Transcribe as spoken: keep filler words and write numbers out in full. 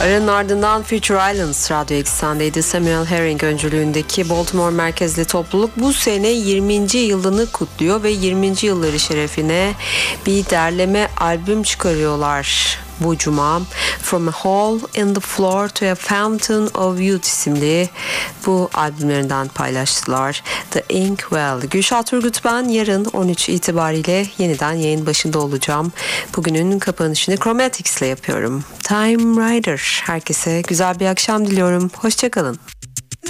Aranın ardından Future Islands Radyo Eksen'deydi. Samuel Herring öncülüğündeki Baltimore merkezli topluluk bu sene yirminci yılını kutluyor ve yirminci yılları şerefine bir derleme albüm çıkarıyorlar. Bu cuma From a Hole in the Floor to a Fountain of Youth isimli bu albümlerinden paylaştılar. The Inkwell. Gülşah Turgut ben. Yarın on üç itibariyle yeniden yayın başında olacağım. Bugünün kapanışını Chromatics ile yapıyorum. Time Rider. Herkese güzel bir akşam diliyorum. Hoşçakalın.